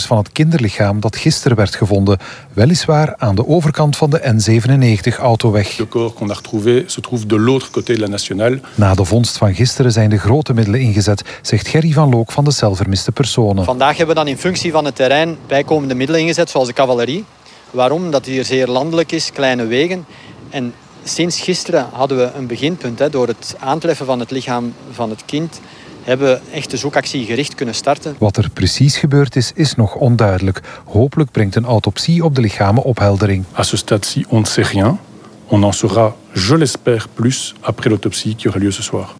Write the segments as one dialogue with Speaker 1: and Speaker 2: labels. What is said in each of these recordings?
Speaker 1: van het kinderlichaam dat gisteren werd gevonden. Weliswaar aan de overkant van de N97-autoweg.
Speaker 2: Le corps qu'on a retrouvé se trouve de l'autre côté de la Nationale.
Speaker 1: Na de vondst van gisteren zijn de grote middelen ingezet, zegt Gerry van Look van de cel vermiste personen.
Speaker 3: Vandaag hebben we dan in functie van het terrein bijkomende middelen ingezet, zoals de cavalerie. Waarom? Dat het hier zeer landelijk is, kleine wegen. En sinds gisteren hadden we een beginpunt. Door het aantreffen van het lichaam van het kind hebben we echt de zoekactie gericht kunnen starten.
Speaker 1: Wat er precies gebeurd is nog onduidelijk. Hopelijk brengt een autopsie op de lichamen opheldering.
Speaker 2: À ce stade-ci, on ne sait rien. On en saura, je l'espère, plus après l'autopsie qui aura lieu ce soir.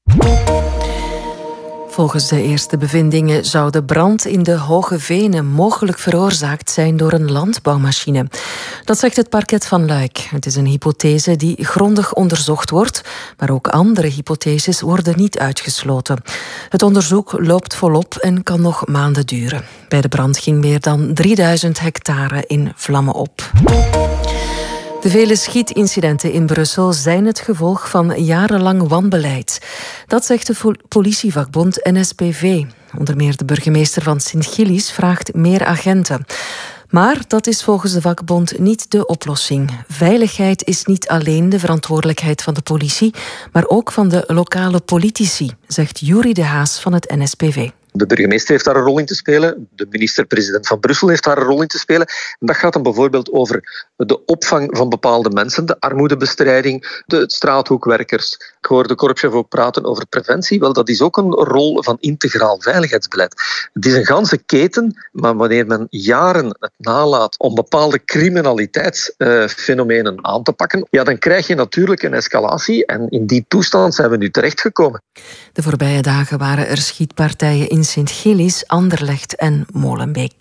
Speaker 4: Volgens de eerste bevindingen zou de brand in de Hoge Venen mogelijk veroorzaakt zijn door een landbouwmachine. Dat zegt het parket van Luik. Het is een hypothese die grondig onderzocht wordt, maar ook andere hypotheses worden niet uitgesloten. Het onderzoek loopt volop en kan nog maanden duren. Bij de brand ging meer dan 3000 hectare in vlammen op. De vele schietincidenten in Brussel zijn het gevolg van jarenlang wanbeleid. Dat zegt de politievakbond NSPV. Onder meer de burgemeester van Sint-Gillis vraagt meer agenten. Maar dat is volgens de vakbond niet de oplossing. Veiligheid is niet alleen de verantwoordelijkheid van de politie, maar ook van de lokale politici, zegt Yuri de Haas van het NSPV.
Speaker 5: De burgemeester heeft daar een rol in te spelen. De minister-president van Brussel heeft daar een rol in te spelen. En dat gaat dan bijvoorbeeld over de opvang van bepaalde mensen, de armoedebestrijding, de straathoekwerkers. Ik hoor de korpschef ook praten over preventie. Wel, dat is ook een rol van integraal veiligheidsbeleid. Het is een ganse keten, maar wanneer men jaren het nalaat om bepaalde criminaliteitsfenomenen aan te pakken, ja, dan krijg je natuurlijk een escalatie. En in die toestand zijn we nu terechtgekomen.
Speaker 4: De voorbije dagen waren er schietpartijen in Sint-Gillis, Anderlecht en Molenbeek.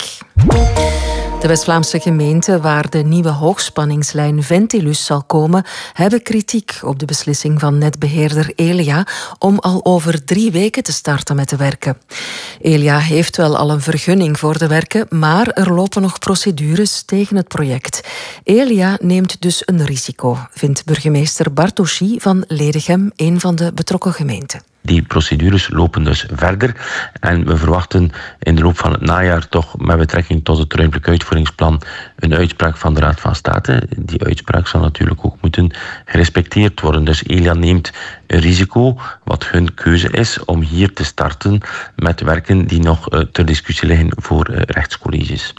Speaker 4: De West-Vlaamse gemeenten waar de nieuwe hoogspanningslijn Ventilus zal komen, hebben kritiek op de beslissing van netbeheerder Elia om al over 3 weken te starten met de werken. Elia heeft wel al een vergunning voor de werken, maar er lopen nog procedures tegen het project. Elia neemt dus een risico, vindt burgemeester Bartoschi van Ledegem, een van de betrokken gemeenten.
Speaker 6: Die procedures lopen dus verder en we verwachten in de loop van het najaar toch met betrekking tot het ruimtelijk uitvoeringsplan een uitspraak van de Raad van State. Die uitspraak zal natuurlijk ook moeten gerespecteerd worden. Dus Elia neemt een risico, wat hun keuze is, om hier te starten met werken die nog ter discussie liggen voor rechtscolleges.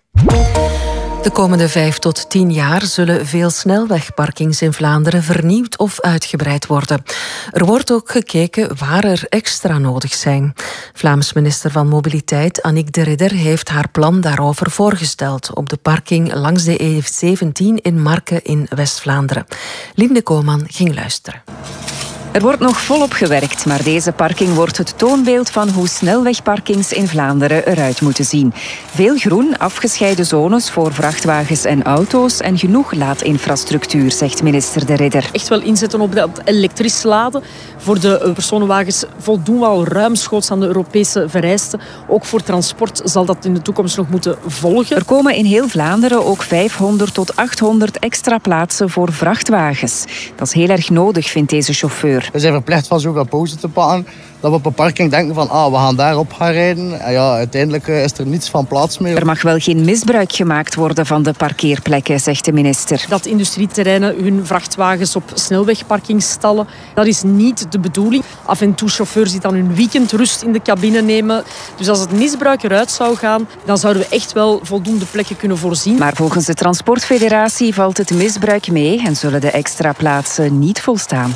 Speaker 4: De komende 5 tot 10 jaar zullen veel snelwegparkings in Vlaanderen vernieuwd of uitgebreid worden. Er wordt ook gekeken waar er extra nodig zijn. Vlaams minister van Mobiliteit Annick de Ridder heeft haar plan daarover voorgesteld op de parking langs de E17 in Marken in West-Vlaanderen. Linde Koman ging luisteren.
Speaker 7: Er wordt nog volop gewerkt, maar deze parking wordt het toonbeeld van hoe snelwegparkings in Vlaanderen eruit moeten zien. Veel groen, afgescheiden zones voor vrachtwagens en auto's en genoeg laadinfrastructuur, zegt minister De Ridder.
Speaker 8: Echt wel inzetten op dat elektrisch laden. Voor de personenwagens voldoen we al ruimschoots aan de Europese vereisten. Ook voor transport zal dat in de toekomst nog moeten volgen.
Speaker 7: Er komen in heel Vlaanderen ook 500 tot 800 extra plaatsen voor vrachtwagens. Dat is heel erg nodig, vindt deze chauffeur.
Speaker 9: We zijn verplicht van zoveel pauze te pakken dat we op een parking denken van we gaan daarop gaan rijden. En ja, uiteindelijk is er niets van plaats meer.
Speaker 7: Er mag wel geen misbruik gemaakt worden van de parkeerplekken, zegt de minister.
Speaker 8: Dat industrieterreinen hun vrachtwagens op snelwegparkings stallen, dat is niet de bedoeling. Af en toe chauffeurs die dan hun weekendrust in de cabine nemen. Dus als het misbruik eruit zou gaan, dan zouden we echt wel voldoende plekken kunnen voorzien.
Speaker 7: Maar volgens de Transportfederatie valt het misbruik mee en zullen de extra plaatsen niet volstaan.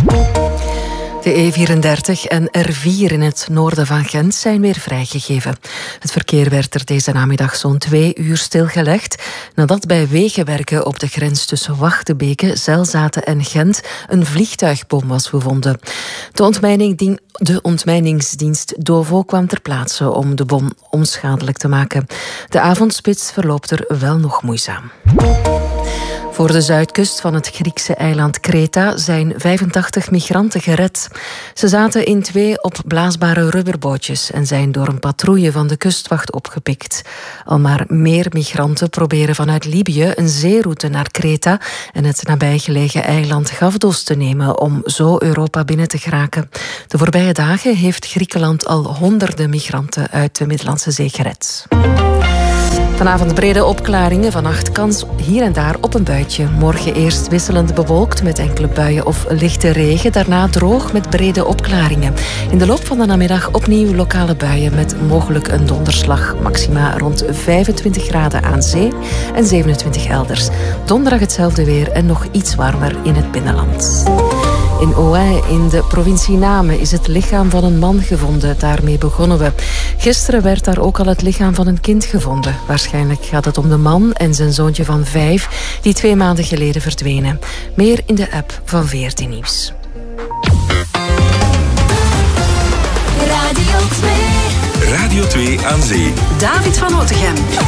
Speaker 4: De E34 en R4 in het noorden van Gent zijn weer vrijgegeven. Het verkeer werd er deze namiddag zo'n 2 uur stilgelegd nadat bij wegenwerken op de grens tussen Wachtebeke, Zelzaten en Gent een vliegtuigbom was gevonden. De ontmijningsdienst Dovo kwam ter plaatse om de bom onschadelijk te maken. De avondspits verloopt er wel nog moeizaam. Voor de zuidkust van het Griekse eiland Kreta zijn 85 migranten gered. Ze zaten in 2 opblaasbare rubberbootjes en zijn door een patrouille van de kustwacht opgepikt. Al maar meer migranten proberen vanuit Libië een zeeroute naar Kreta en het nabijgelegen eiland Gavdos te nemen om zo Europa binnen te geraken. De voorbije dagen heeft Griekenland al honderden migranten uit de Middellandse Zee gered. Vanavond brede opklaringen, vannacht kans hier en daar op een buitje. Morgen eerst wisselend bewolkt met enkele buien of lichte regen. Daarna droog met brede opklaringen. In de loop van de namiddag opnieuw lokale buien met mogelijk een donderslag. Maxima rond 25 graden aan zee en 27 elders. Donderdag hetzelfde weer en nog iets warmer in het binnenland. In Ohain in de provincie Namen is het lichaam van een man gevonden. Daarmee begonnen we. Gisteren werd daar ook al het lichaam van een kind gevonden. Waarschijnlijk gaat het om de man en zijn zoontje van 5... die 2 maanden geleden verdwenen. Meer in de app van VRT Nieuws.
Speaker 10: Radio 2 aan Zee.
Speaker 4: David van Otegem.